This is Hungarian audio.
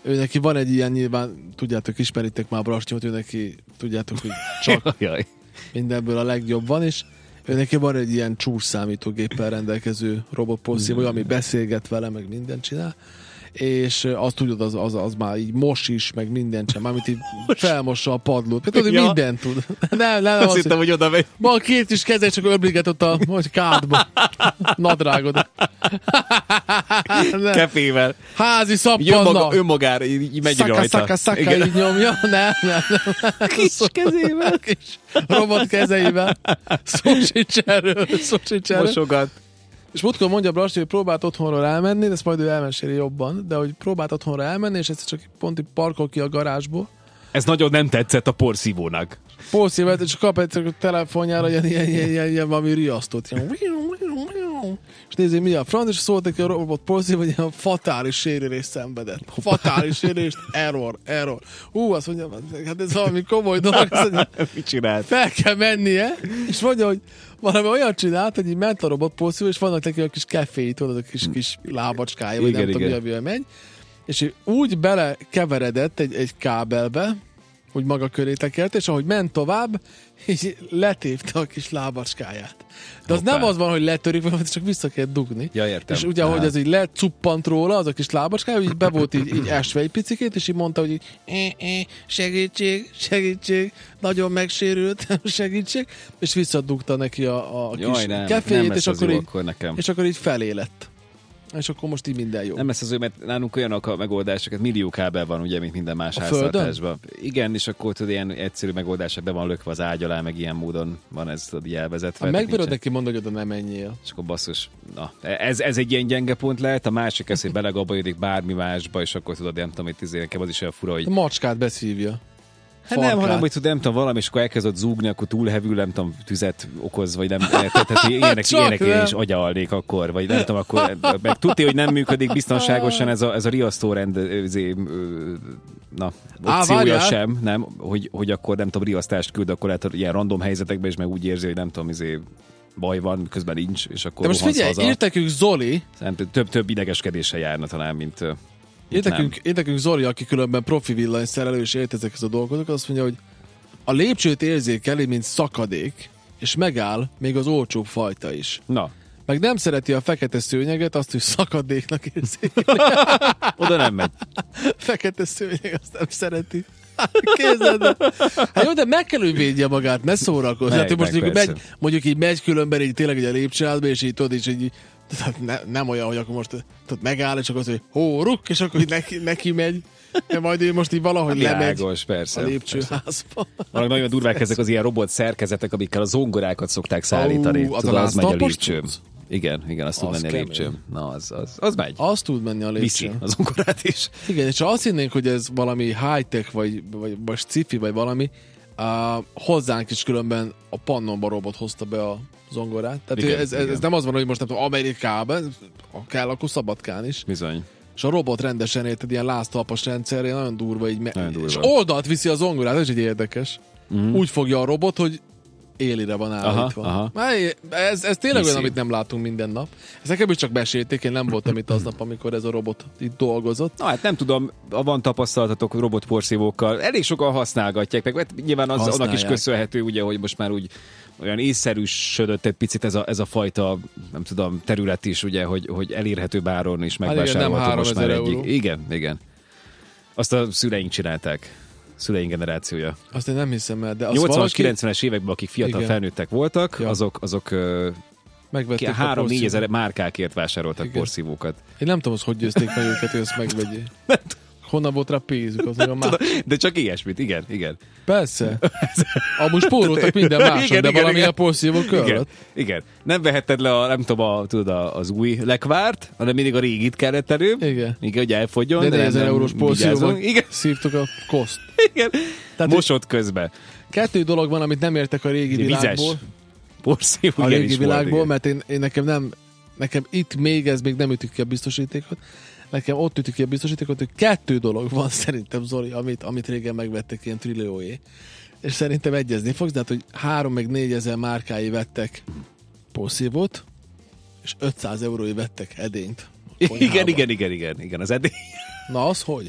ő neki van egy ilyen, nyilván, tudjátok, ismeritek már Brasnyót, ő neki, tudjátok, hogy csak mindenből a legjobb van, és ő neki van egy ilyen csúcs számítógéppel rendelkező robotporszívója, ami beszélget vele, meg mindent csinál, és azt tudod, az már így mos is, meg mindent sem, mármint így felmossa a padlót. Tudod, hogy mindent tud. Nem, azt hittem, hogy oda megy. Ma a két is kezek csak öbliget ott a kádba. Nadrágod. Kefével. Házi szappannal. Önmagára, így megy rajta. Szaka, így nyomja. Nem. Kis kezével. Kis robot kezeivel. Szó sincs erről. Mosogat. És múltkor mondja Brasi, hogy próbált otthonról elmenni, de ezt majd ő elmeséli jobban, de hogy próbált otthonra elmenni, és ezt csak pont így parkol ki a garázsból. Ez nagyon nem tetszett a porszívónak. Porszívót, és kap egy a telefonjára ilyen valami riasztót. És nézi, mi a franc, és szólt neki a robot porszívó, hogy ilyen fatális sérülést szenvedett. Fatális sérülést, error. Azt mondja, hát ez valami komoly dolog. Mit csinált? Fel kell mennie, és mondja, hogy valami olyan csinált, hogy így ment a robot porszívó, és vannak neki a kis keféi, tudod, a kis lábacskája, vagy nem tudom, mi megy. És úgy belekeveredett egy kábelbe, hogy maga köré tekert, és ahogy ment tovább, így letépte a kis lábacskáját. De az nem az van, hogy letörik, vagy csak vissza kell dugni. Ja, értem. És ugye, ahogy az így lecuppant róla, az a kis lábacskája, így be volt így esve egy picikét, és így mondta, hogy így, segítség, nagyon megsérült, segítség, és visszadugta neki a kis keféjét, és akkor így felé lett. És akkor most így minden jó. Nem lesz az ő, mert nálunk olyanok a megoldások, millió kábel van, ugye, mint minden más háztartásban. Igen, és akkor tudod, ilyen egyszerű megoldás, be van lökve az ágy alá, meg ilyen módon van ez tudod, így elvezetve. Megbírod neki mondani, hogy oda nem menjél. És akkor basszus, na, ez egy ilyen gyenge pont lehet, a másik ez, hogy belegabajoodik bármi másba, és akkor tudod, nem tudom, hogy nekem az is olyan fura, hogy... A macskát beszívja. Hát nem, hanem, hogy nem tudom, valami, és akkor elkezdett zúgni, akkor túlhevül, nem tudom, tüzet okoz, vagy nem, tehát ilyenek én is agyalnék akkor, vagy nem tudom, akkor, meg tudja, hogy nem működik biztonságosan ez a riasztórend, opciója sem, nem, hogy akkor nem tudom, riasztást küld, akkor lehet ilyen random helyzetekben, és meg úgy érzi, hogy nem tudom, baj van, közben nincs, és akkor de most figyelj, írtekünk Zoli. Több idegeskedéssel járna talán, mint... Érdekünk Zoli, aki különben profi villanyszerelő, és ért ezekhez a dolgokat, azt mondja, hogy a lépcsőt érzékeli, mint szakadék, és megáll még az olcsóbb fajta is. Na. Meg nem szereti a fekete szőnyeget, azt, hogy szakadéknak érzékeli. Oda nem megy. Fekete szőnyeg, azt nem szereti. Képzeld. Hát jó, de meg kell, hogy védje magát, ne szórakozz. Hát most mondjuk így megy különben így tényleg egy lépcsőházba, és így tudod, és így nem olyan, hogy akkor most tudod, megáll, és akkor az, hogy ruk, és akkor neki megy. De majd ő most így valahogy lemegy persze, a lépcsőházba. Valami nagyon durvák ezek az ilyen robot szerkezetek, amikkel a zongorákat szokták szállítani. Tudod, az megy a lépcsőm. Igen, azt tud menni a lépcsőm. Na, az megy. Az tud menni a lépcsőm. Viszi az zongorát is. Igen, és ha azt hinnénk, hogy ez valami high-tech, vagy sci-fi, vagy valami, hozzánk is különben a Pannonba robot hozta be a zongorát. Tehát igen, ez nem az van, hogy most nem tudom, Amerikában kell, akkor Szabadkán is. Bizony. És a robot rendesen érted, ilyen láztalpas rendszerre, nagyon durva, így és oldalt viszi a zongorát, ez így érdekes. Úgy fogja a robot, hogy élire van állítva. Aha. Ez tényleg olyan, amit nem látunk minden nap. Ez nekem is csak mesélték, én nem voltam itt aznap, amikor ez a robot itt dolgozott. Na hát nem tudom, van tapasztalatatok robotporszívókkal, elég sokan használgatják, meg nyilván annak is köszönhető, ugye, hogy most már úgy olyan észszerűsödött egy picit ez a fajta, nem tudom, terület is, ugye, hogy elérhető áron is megvásárolható most már egyik. Igen. Azt a szüleink csinálták. Szüleink generációja. Azt én nem hiszem el, de 80-as, 90-es években, akik fiatal felnőttek voltak, azok 3-4 ezer márkákért vásároltak porszívókat. Én nem tudom, hogy győzték meg őket, hogy ezt megvegyék. Honnan volt rá pénzük? De csak ilyesmit, igen. Persze. Amúgy spóroltak minden máson, de valamilyen porszívó körülött. Igen. Nem vehetted le az új lekvárt, hanem mindig a régit kellett elő. Igen, hogy elfogjon. De 1000 eurós porszívóval szívtuk a koszt. Igen. Tehát mosott közben. 2 dolog van, amit nem értek a régi világból. Porszívó, a régi világból, mert én nekem itt még nem ütük ki a biztosítékot. Nekem ott ütik ki a biztosítékot, hogy 2 dolog van szerintem, Zoli, amit régen megvettek ilyen trillióé. És szerintem egyezni fogsz, de hát, hogy 3 meg 4 ezer márkái vettek porszívót, és 500 eurói vettek edényt. Igen, az edény. Na az hogy?